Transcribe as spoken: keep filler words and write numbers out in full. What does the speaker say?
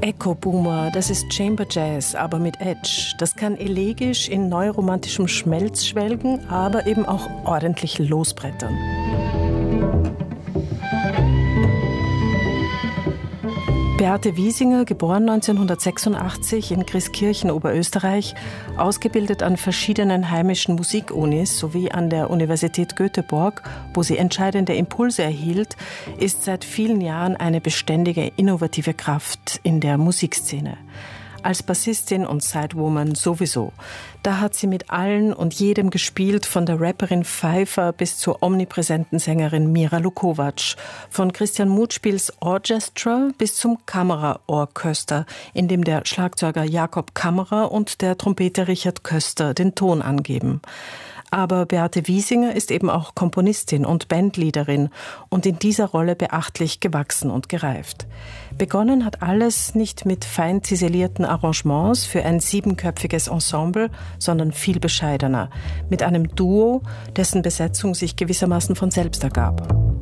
Echo Boomer, das ist Chamber Jazz, aber mit Edge. Das kann elegisch in neuromantischem Schmelz schwelgen, aber eben auch ordentlich losbrettern. Beate Wiesinger, geboren neunzehnhundertsechsundachtzig in Grieskirchen, Oberösterreich, ausgebildet an verschiedenen heimischen Musikunis sowie an der Universität Göteborg, wo sie entscheidende Impulse erhielt, ist seit vielen Jahren eine beständige, innovative Kraft in der Musikszene. Als Bassistin und Sidewoman sowieso. Da hat sie mit allen und jedem gespielt, von der Rapperin Pfeiffer bis zur omnipräsenten Sängerin Mira Lukovac, von Christian Mutspiels Orchestra bis zum Kammerorchester, in dem der Schlagzeuger Jakob Kammerer und der Trompeter Richard Köster den Ton angeben. Aber Beate Wiesinger ist eben auch Komponistin und Bandleaderin und in dieser Rolle beachtlich gewachsen und gereift. Begonnen hat alles nicht mit fein ziselierten Arrangements für ein siebenköpfiges Ensemble, sondern viel bescheidener, mit einem Duo, dessen Besetzung sich gewissermaßen von selbst ergab.